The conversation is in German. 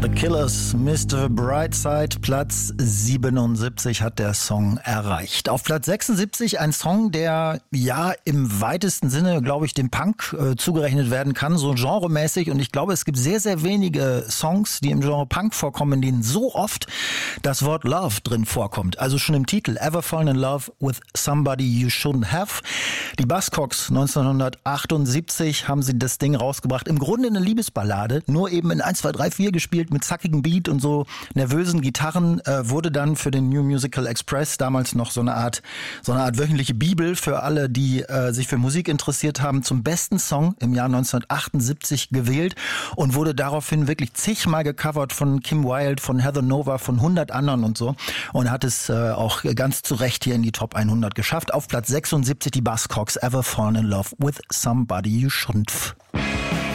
The Killers, Mr. Brightside, Platz 77 hat der Song erreicht. Auf Platz 76 ein Song, der ja im weitesten Sinne, glaube ich, dem Punk zugerechnet werden kann, so genremäßig. Und ich glaube, es gibt sehr, sehr wenige Songs, die im Genre Punk vorkommen, in denen so oft das Wort Love drin vorkommt. Also schon im Titel, Ever Fallen in Love with Somebody You Shouldn't Have. Die Buzzcocks 1978 haben sie das Ding rausgebracht. Im Grunde eine Liebesballade, nur eben in 1, 2, 3, 4 gespielt mit zackigem Beat und so nervösen Gitarren, wurde dann für den New Musical Express damals noch so eine Art wöchentliche Bibel für alle, die sich für Musik interessiert haben, zum besten Song im Jahr 1978 gewählt und wurde daraufhin wirklich zigmal gecovert von Kim Wilde, von Heather Nova, von 100 anderen und so und hat es auch ganz zu Recht hier in die Top 100 geschafft. Auf Platz 76 die Buzzcocks, Ever Fallen in Love with Somebody You Shouldn't.